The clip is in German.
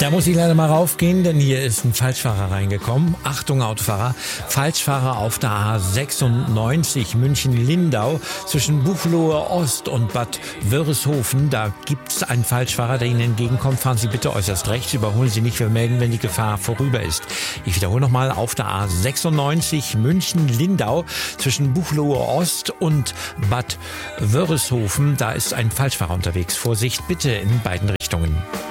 Da muss ich leider mal raufgehen, denn hier ist ein Falschfahrer reingekommen. Achtung, Autofahrer. Falschfahrer auf der A96 München-Lindau zwischen Buchloe Ost und Bad Wörishofen. Da gibt's einen Falschfahrer, der Ihnen entgegenkommt. Fahren Sie bitte äußerst rechts. Überholen Sie nicht. Wir melden, wenn die Gefahr vorüber ist. Ich wiederhole nochmal. Auf der A96 München-Lindau zwischen Buchloe Ost und Bad Wörishofen. Da ist ein Falschfahrer unterwegs. Vorsicht bitte in beiden Richtungen.